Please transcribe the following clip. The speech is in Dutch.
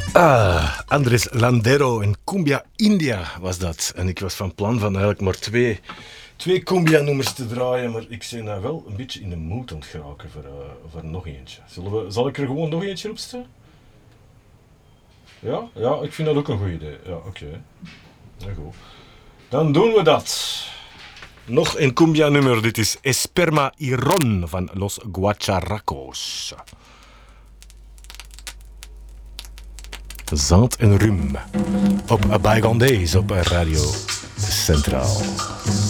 Andres Landero en Cumbia India was dat. En ik was van plan van eigenlijk maar twee Cumbia-nummers te draaien, maar ik ben nou wel een beetje in de mood aan het geraken voor nog eentje. Zal ik er gewoon nog eentje op staan? Ja? Ja, ik vind dat ook een goed idee. Ja, oké. Ja, goed. Dan doen we dat. Nog een Cumbia-nummer. Dit is Esperma y Ron van Los Guacharacos. Zand en rum. Op Bygone Days op Radio Centraal.